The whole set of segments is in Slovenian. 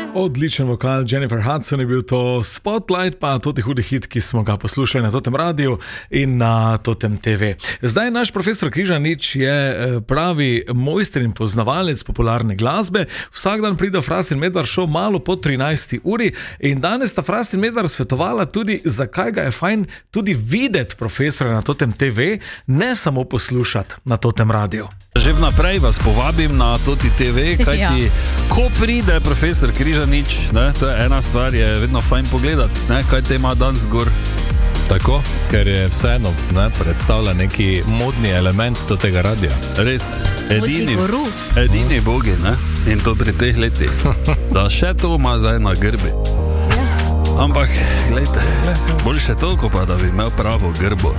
Odličen vokal, Jennifer Hudson je bil to, Spotlight pa tudi hudi hit, ki smo ga poslušali na Totem radiju in na Totem TV. Zdaj naš profesor Križanič je pravi mojster in poznavalec popularne glasbe. Vsak dan pride v Fras in Medvar šov malo po 13. uri in danes sta Fras in Medvar svetovala tudi, zakaj ga je fajn tudi videti profesora na Totem TV, ne samo poslušati na Totem radiju. Že vnaprej vas povabim na Toti TV, kajti ko pride profesor Križanič, ne, to je ena stvar, je vedno fajn pogledati, ne, kaj te ima danes gor. Tako, ker je vseeno predstavlja neki modni element do tega radia. Res, edini bogi, ne, in to pri teh letih, da še to ima zdaj na grbi. Ampak, glejte, boljše toliko pa, da bi imel pravo grbo.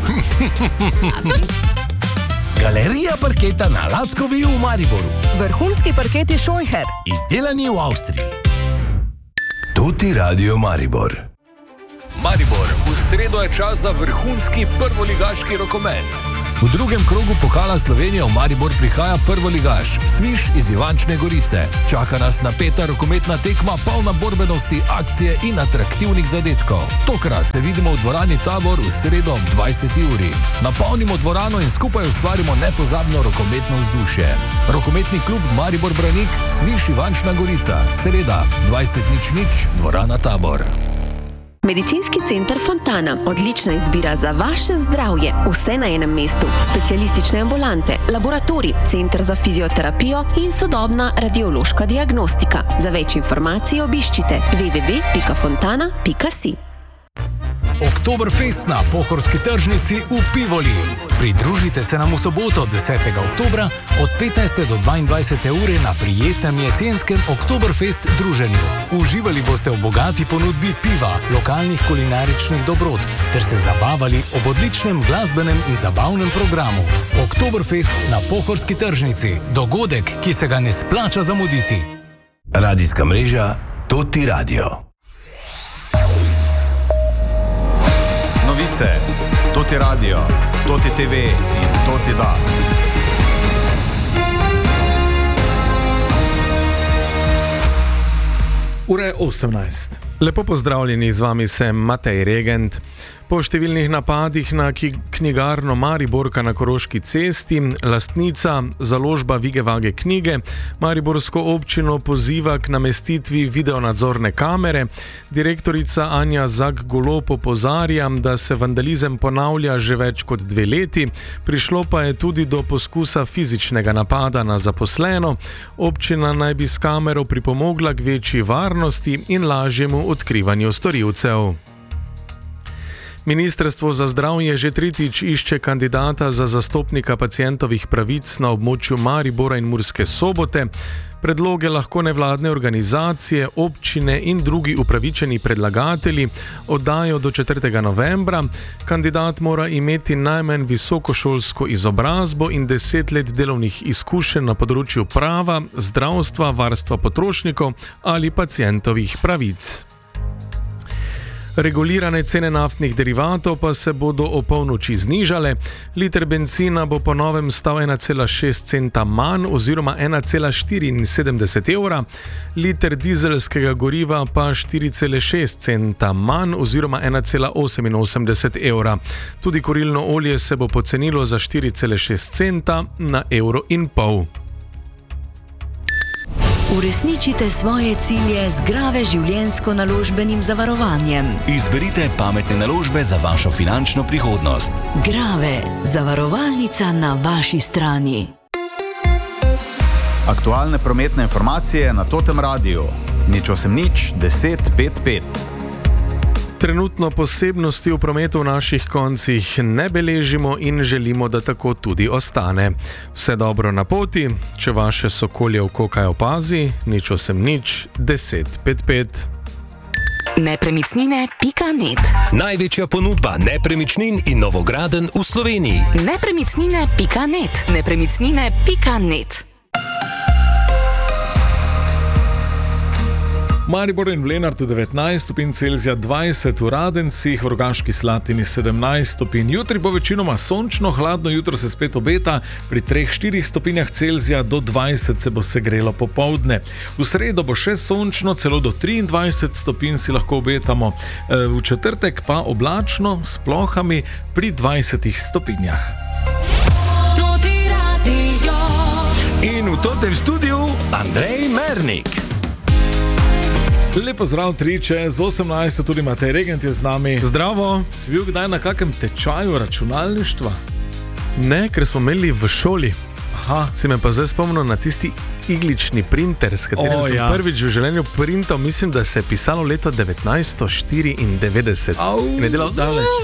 Galerija parketa na Lackovi v Mariboru. Vrhunski parketi Scheucher. Izdelani v Avstriji. Toti radio Maribor. Maribor, v sredo je čas za vrhunski prvoligaški rokomet. V drugem krogu pokala Slovenije v Maribor prihaja prvoligaš, Sviš iz Ivančne Gorice. Čaka nas napeta rokometna tekma, polna borbenosti, akcije in atraktivnih zadetkov. Tokrat se vidimo v dvorani Tabor v sredo ob 20. uri. Napolnimo dvorano in skupaj ustvarimo nepozabno rokometno vzdušje. Rokometni klub Maribor Branik, Sviš Ivančna Gorica, sreda 20:00, dvorana Tabor. Medicinski center Fontana. Odlična izbira za vaše zdravje. Vse na enem mestu. Specialistične ambulante, laboratorij, center za fizioterapijo in sodobna radiološka diagnostika. Za več informacij obiščite www.fontana.si. Oktoberfest na Pohorski tržnici v Pivoli. Pridružite se nam v soboto 10. oktobra od 15. do 22. ure na prijetnem jesenskem Oktoberfest druženju. Uživali boste v bogati ponudbi piva, lokalnih kulinaričnih dobrot ter se zabavali ob odličnem glasbenem in zabavnem programu. Oktoberfest na Pohorski tržnici. Dogodek, ki se ga ne splača zamuditi. Radijska mreža Toti radio. Novice, Toti radio, Toti TV in Toti da. Ura je 18. Lepo pozdravljeni, z vami sem Matej Regent. Po številnih napadih na knjigarno Mariborka na Koroški cesti, lastnica založba Vigevage knjige Mariborsko občino poziva k namestitvi videonadzorne kamere. Direktorica Anja Zak-Golob opozarja, da se vandalizem ponavlja že več kot 2 leti. Prišlo pa je tudi do poskusa fizičnega napada na zaposleno. Občina naj bi s kamero pripomogla k večji varnosti in lažjemu odkrivanju storilcev. Ministrstvo za zdravje že 3. išče kandidata za zastopnika pacientovih pravic na območju Maribora in Murske Sobote. Predloge lahko nevladne organizacije, občine in drugi upravičeni predlagatelji oddajo do 4. novembra. Kandidat mora imeti najmanj visokošolsko izobrazbo in 10 let delovnih izkušenj na področju prava, zdravstva, varstva potrošnikov ali pacientovih pravic. Regulirane cene naftnih derivatov pa se bodo opolnoči znižale. Liter bencina bo po novem stal 1,6 centa manj oziroma 1,74 evra, liter dizelskega goriva pa 4,6 centa manj oziroma 1,88 evra. Tudi kurilno olje se bo pocenilo za 4,6 centa na 1,5 evra. Uresničite svoje cilje z Grave življenjsko-naložbenim zavarovanjem. Izberite pametne naložbe za vašo finančno prihodnost. Grave, zavarovalnica na vaši strani. Aktualne prometne informacije na Totem radiju. 080 10 55. Trenutno posebnosti v prometu v naših koncih ne beležimo in želimo, da tako tudi ostane. Vse dobro na poti, če vaše sokolje oko kaj opazi, 080 10 55. Nepremičnine.net. Največja ponudba nepremičnin in novogradenj v Sloveniji. Nepremičnine.net. Nepremičnine.net. Maribor in v Lenartu 19 stopinj Celzija, 20 v Radencih, v Rogaški Slatini 17 stopinj. Jutri bo večinoma sončno, hladno jutro se spet obeta, pri 3-4 stopinjah Celzija, do 20 se bo segrelo popoldne. V sredo bo še sončno, celo do 23 stopinj si lahko obetamo. V četrtek pa oblačno s plohami pri 20 stopinjah. In v tem studiu Andrej Mernik. Lepo zdrav, Triče, z 18. tudi Matej Regent je z nami. Zdravo. Si bil kdaj na kakem tečaju računalništva? Ne, ker smo imeli v šoli. Aha. Si me pa zdaj spomnil na tisti iglični printer, s katerim sem prvič v življenju printal, mislim, da se je pisalo leto 1994. In je delal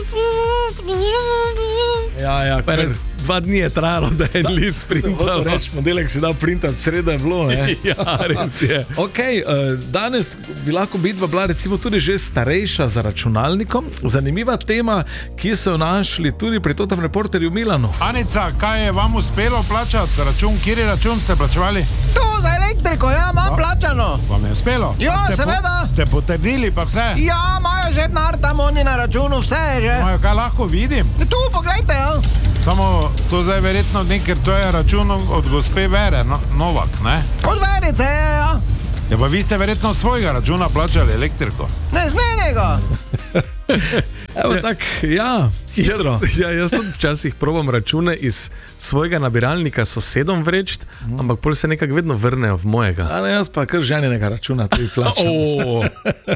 Ja, 2 dni je trajalo, da je list printal. Rečemo, delek si dal printati, sreda je bilo, ne? Ja, res je. Danes bi lahko bitva bila recimo tudi že starejša za računalnikom. Zanimiva tema, ki so jo našli tudi pri Totem reporterju Milanu. Anica, kaj je vam uspelo plačati račun? Kjeri račun ste plačevali? Tu za elektriko, ja, imam plačano. Vam je uspelo? Ja, seveda. Ste potrdili pa vse? Ja, imajo že denar tam oni na računu, vse je že. Imajo, kaj lahko vidim? Tu, poglejte, ja. Samo to zdaj verjetno ne, ker to je račun od gospe Vere Novak, ne? Od Verice, ja. Ja, pa vi ste verjetno svojega računa plačali elektriko. Ne, z njenega. Evo tak, ja, hitro. Jaz tudi včasih probam račune iz svojega nabiralnika sosedom vreč, ampak pol se nekako vedno vrnejo v mojega. Jaz pa kar ženjenega računa tudi plačam.